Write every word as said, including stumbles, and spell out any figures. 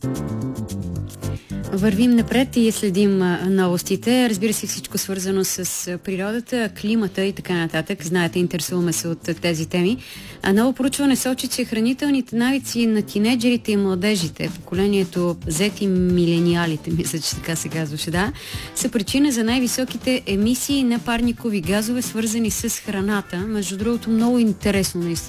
Вървим напред и следим новостите. Разбира се, всичко свързано с природата, климата и така нататък. Знаете, интересуваме се от тези теми. А ново проучване сочи, че хранителните навици на тинейджерите и младежите, поколението Z и милениалите, мисля, че така се казваше, да, са причина за най-високите емисии на парникови газове, свързани с храната. Между другото, много интересно наистина.